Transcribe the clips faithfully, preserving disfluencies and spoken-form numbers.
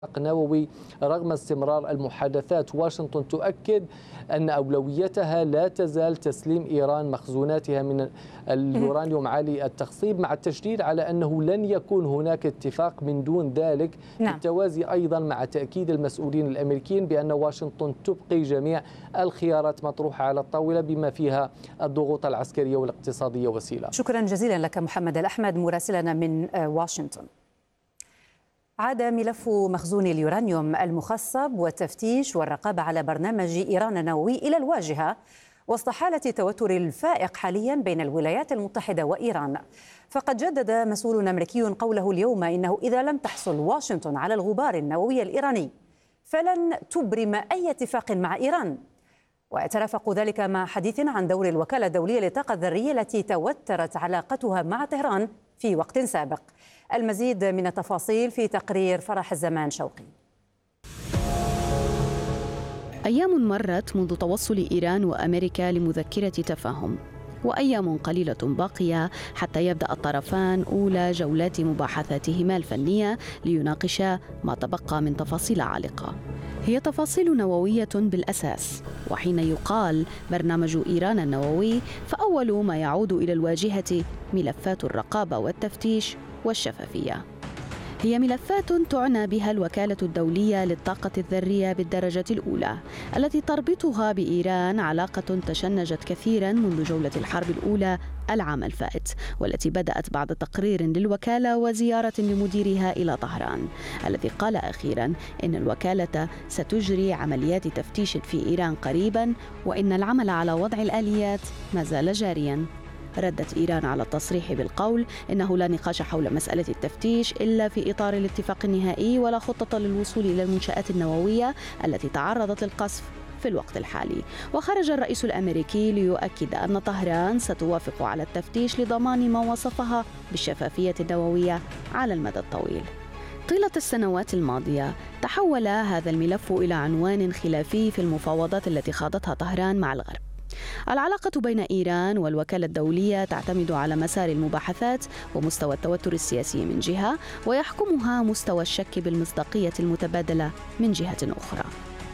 نووي رغم استمرار المحادثات. واشنطن تؤكد أن أولويتها لا تزال تسليم إيران مخزوناتها من اليورانيوم عالي التخصيب، مع التشديد على أنه لن يكون هناك اتفاق من دون ذلك. نعم. بالتوازي أيضا مع تأكيد المسؤولين الأمريكيين بأن واشنطن تبقي جميع الخيارات مطروحة على الطاولة بما فيها الضغوط العسكرية والاقتصادية وسيلة. شكرا جزيلا لك محمد الأحمد مراسلنا من واشنطن. عاد ملف مخزون اليورانيوم المخصب والتفتيش والرقابة على برنامج إيران النووي إلى الواجهة وسط حالة التوتر الفائق حاليا بين الولايات المتحدة وإيران. فقد جدد مسؤول أمريكي قوله اليوم إنه إذا لم تحصل واشنطن على الغبار النووي الإيراني فلن تبرم أي اتفاق مع إيران. ويترافق ذلك مع حديث عن دور الوكالة الدولية للطاقة الذرية التي توترت علاقتها مع طهران في وقت سابق. المزيد من التفاصيل في تقرير فرح الزمان شوقي. أيام مرت منذ توصل إيران وأمريكا لمذكرة تفاهم، وأيام قليلة باقية حتى يبدأ الطرفان أولى جولات مباحثاتهما الفنية ليناقشا ما تبقى من تفاصيل عالقة. هي تفاصيل نووية بالأساس، وحين يقال برنامج إيران النووي فأول ما يعود إلى الواجهة ملفات الرقابة والتفتيش والشفافية. هي ملفات تعنى بها الوكالة الدولية للطاقة الذرية بالدرجة الأولى، التي تربطها بإيران علاقة تشنجت كثيرا منذ جولة الحرب الأولى العام الفائت، والتي بدأت بعد تقرير للوكالة وزيارة لمديرها إلى طهران، الذي قال أخيرا إن الوكالة ستجري عمليات تفتيش في إيران قريبا، وإن العمل على وضع الآليات ما زال جاريا. ردت إيران على التصريح بالقول إنه لا نقاش حول مسألة التفتيش إلا في إطار الاتفاق النهائي، ولا خطة للوصول إلى المنشآت النووية التي تعرضت للقصف في الوقت الحالي. وخرج الرئيس الأمريكي ليؤكد أن طهران ستوافق على التفتيش لضمان ما وصفها بالشفافية النووية على المدى الطويل. طيلة السنوات الماضية تحول هذا الملف إلى عنوان خلافي في المفاوضات التي خاضتها طهران مع الغرب. العلاقة بين إيران والوكالة الدولية تعتمد على مسار المباحثات ومستوى التوتر السياسي من جهة، ويحكمها مستوى الشك بالمصداقية المتبادلة من جهة أخرى.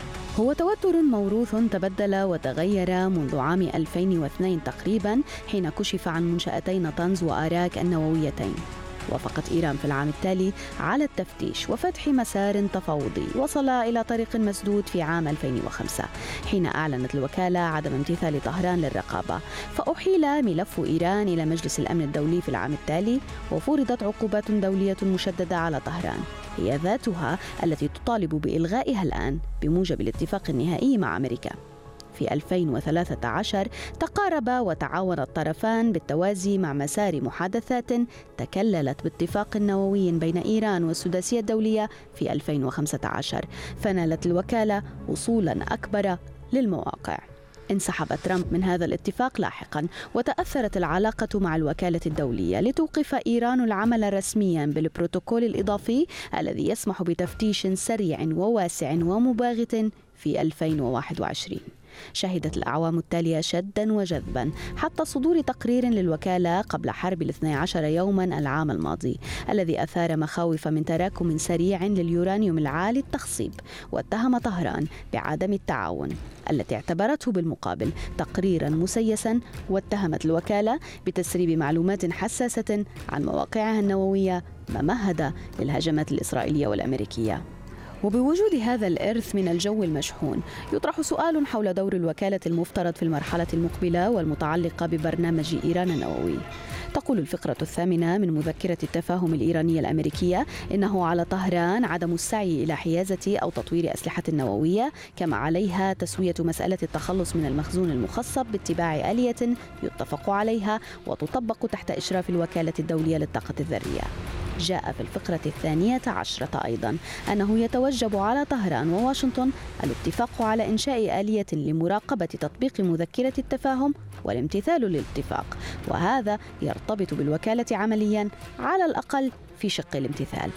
هو توتر موروث تبدل وتغير منذ عام ألفين واثنين تقريبا، حين كشف عن منشأتي نطنز وآراك النوويتين. وافقت إيران في العام التالي على التفتيش وفتح مسار تفاوضي وصل إلى طريق مسدود في عام ألفين وخمسة، حين أعلنت الوكالة عدم امتثال طهران للرقابة، فأحيل ملف إيران إلى مجلس الأمن الدولي في العام التالي، وفرضت عقوبات دولية مشددة على طهران هي ذاتها التي تطالب بإلغائها الآن بموجب الاتفاق النهائي مع أمريكا. في ألفين وثلاثة عشر تقارب وتعاون الطرفان بالتوازي مع مسار محادثات تكللت باتفاق نووي بين إيران والسداسية الدولية في ألفين وخمسة عشر، فنالت الوكالة وصولا أكبر للمواقع. انسحب ترامب من هذا الاتفاق لاحقا، وتأثرت العلاقة مع الوكالة الدولية لتوقف إيران العمل رسميا بالبروتوكول الإضافي الذي يسمح بتفتيش سريع وواسع ومباغت في ألفين وواحد وعشرين. شهدت الأعوام التالية شدا وجذبا حتى صدور تقرير للوكالة قبل حرب الاثني عشر يوما العام الماضي، الذي أثار مخاوف من تراكم سريع لليورانيوم العالي التخصيب، واتهم طهران بعدم التعاون، التي اعتبرته بالمقابل تقريرا مسيسا، واتهمت الوكالة بتسريب معلومات حساسة عن مواقعها النووية، ما مهد للهجمات الإسرائيلية والأمريكية. وبوجود هذا الإرث من الجو المشحون، يطرح سؤال حول دور الوكالة المفترض في المرحلة المقبلة والمتعلقة ببرنامج إيران النووي. تقول الفقرة الثامنة من مذكرة التفاهم الإيرانية الأمريكية إنه على طهران عدم السعي إلى حيازة أو تطوير أسلحة نووية، كما عليها تسوية مسألة التخلص من المخزون المخصب باتباع آلية يتفق عليها وتطبق تحت إشراف الوكالة الدولية للطاقة الذرية. جاء في الفقرة الثانية عشرة أيضا أنه يتوجب على طهران وواشنطن الاتفاق على إنشاء آلية لمراقبة تطبيق مذكرة التفاهم والامتثال للاتفاق، وهذا يرتبط بالوكالة عمليا على الأقل في شق الامتثال.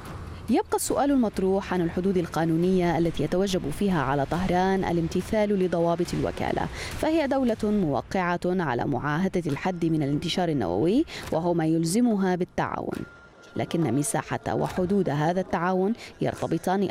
يبقى السؤال المطروح عن الحدود القانونية التي يتوجب فيها على طهران الامتثال لضوابط الوكالة، فهي دولة موقعة على معاهدة الحد من الانتشار النووي، وهو ما يلزمها بالتعاون. لكن مساحة وحدود هذا التعاون يرتبطان